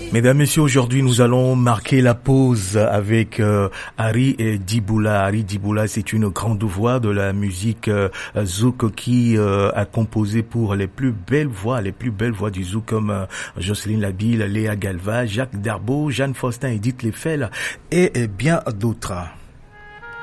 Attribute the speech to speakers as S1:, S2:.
S1: Mesdames, Messieurs, aujourd'hui nous allons marquer la pause avec Harry Diboula. Harry Diboula, c'est une grande voix de la musique zouk qui a composé pour les plus belles voix du zouk comme Jocelyne Labille, Léa Galva, Jacques Darbo, Jeanne Faustin, Edith Lefel et bien d'autres.